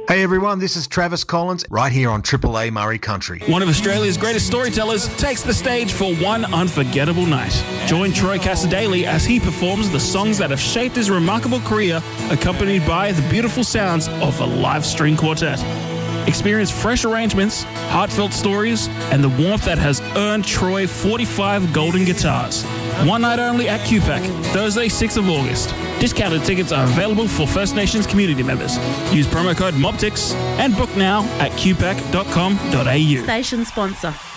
Hey everyone, this is Travis Collins, right here on Triple A Murray Country. One of Australia's greatest storytellers takes the stage for one unforgettable night. Join Troy Casadei as he performs the songs that have shaped his remarkable career, accompanied by the beautiful sounds of a live string quartet. Experience fresh arrangements, heartfelt stories, and the warmth that has earned Troy 45 golden guitars. One night only at QPAC, Thursday, 6th of August. Discounted tickets are available for First Nations community members. Use promo code MOPTICS and book now at qpac.com.au. Station sponsor.